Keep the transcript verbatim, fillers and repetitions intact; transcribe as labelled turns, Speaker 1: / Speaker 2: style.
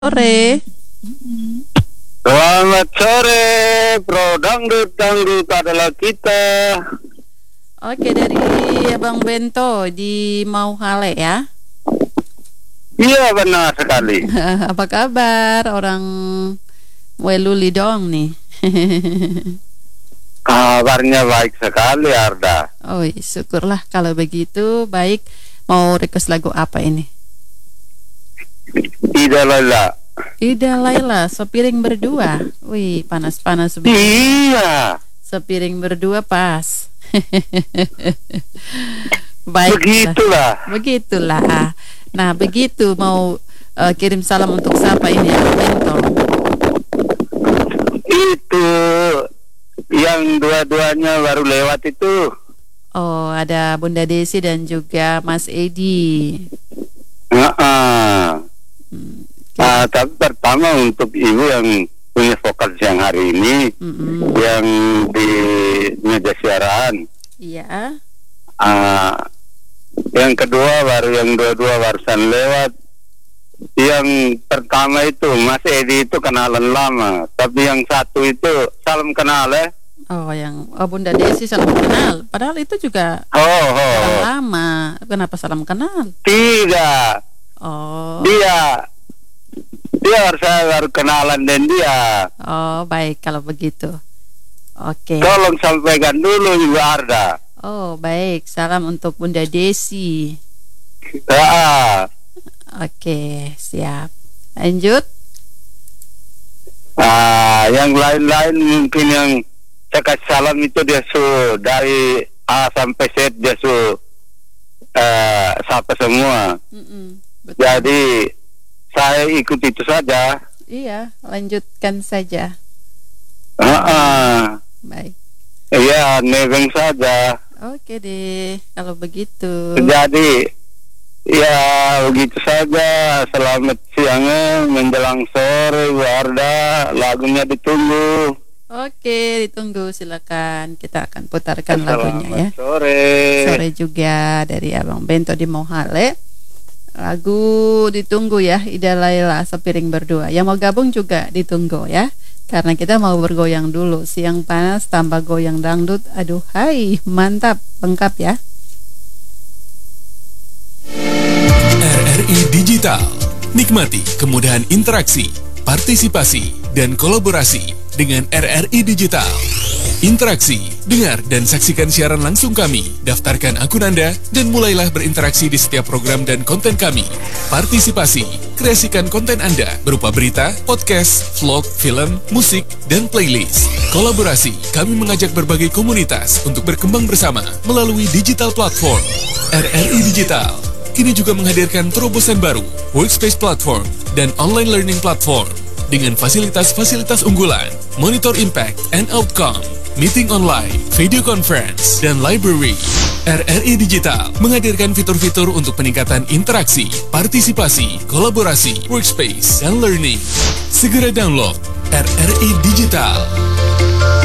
Speaker 1: Sore.
Speaker 2: Selamat sore, Bro Dangdut. Dangdut adalah kita.
Speaker 1: Oke, dari Abang Bento di Mauhale ya.
Speaker 2: Iya, benar sekali.
Speaker 1: Apa kabar orang Weluli dong nih?
Speaker 2: Kabarnya baik sekali, Arda.
Speaker 1: Oh, syukurlah kalau begitu. Baik, mau request lagu apa ini?
Speaker 2: Ida Laila.
Speaker 1: Ida Laila, sepiring berdua. Wih, panas-panas begini.
Speaker 2: Iya.
Speaker 1: Sepiring berdua pas. Baiklah.
Speaker 2: Begitulah.
Speaker 1: Begitulah. Nah, begitu mau uh, kirim salam untuk siapa ini Abang Bento?
Speaker 2: Itu yang dua-duanya baru lewat itu.
Speaker 1: Oh, ada Bunda Desi dan juga Mas Edi.
Speaker 2: Nah,
Speaker 1: Hmm,
Speaker 2: ah, tapi pertama untuk ibu yang punya vokal siang hari ini,
Speaker 1: mm-mm.
Speaker 2: yang di media siaran.
Speaker 1: Iya.
Speaker 2: Ah, yang kedua baru yang dua-dua barusan lewat. Yang pertama itu Mas Edi itu kenalan lama, tapi yang satu itu salam kenal ya.
Speaker 1: Oh, yang oh, Bunda Desi salam kenal. Padahal itu juga
Speaker 2: Oh, oh,
Speaker 1: salam
Speaker 2: oh.
Speaker 1: lama. Kenapa salam kenal?
Speaker 2: Tidak.
Speaker 1: Oh.
Speaker 2: Dia dia harus saya baru kenalan dan dia.
Speaker 1: Oh, baik kalau begitu. Oke.
Speaker 2: Tolong sampaikan dulu Ibu Arda.
Speaker 1: Oh, baik. Salam untuk Bunda Desi.
Speaker 2: Ah,
Speaker 1: Oke, siap. Lanjut.
Speaker 2: ah, yang lain-lain mungkin yang saya kasih salam itu dia su dari A sampai Z dia su eh, sapa semua.
Speaker 1: Mm-mm, betul.
Speaker 2: Jadi saya ikut itu saja.
Speaker 1: Iya, lanjutkan saja.
Speaker 2: Ah, ah.
Speaker 1: Baik.
Speaker 2: Iya, nebeng saja.
Speaker 1: Oke deh, kalau begitu.
Speaker 2: Jadi ya begitu saja. Selamat siangnya menjelang sore Bu Arda. Lagunya ditunggu.
Speaker 1: Oke, ditunggu, silakan. Kita akan putarkan lagunya ya.
Speaker 2: Selamat sore.
Speaker 1: Sore juga dari Abang Bento di Mauhale. Lagu ditunggu ya, Ida Laila, sepiring berdua. Yang mau gabung juga ditunggu ya. Karena kita mau bergoyang dulu. Siang panas tambah goyang dangdut. Aduh, hai, mantap, lengkap ya.
Speaker 3: R R I Digital. Nikmati kemudahan interaksi, partisipasi, dan kolaborasi dengan R R I Digital. Interaksi, dengar dan saksikan siaran langsung kami. Daftarkan akun Anda dan mulailah berinteraksi di setiap program dan konten kami. Partisipasi, kreasikan konten Anda berupa berita, podcast, vlog, film, musik, dan playlist. Kolaborasi, kami mengajak berbagai komunitas untuk berkembang bersama melalui digital platform. R R I Digital kini juga menghadirkan terobosan baru, workspace platform, dan online learning platform dengan fasilitas-fasilitas unggulan, monitor impact and outcome, meeting online, video conference, dan library. R R I Digital menghadirkan fitur-fitur untuk peningkatan interaksi, partisipasi, kolaborasi, workspace, dan learning. Segera download R R I Digital.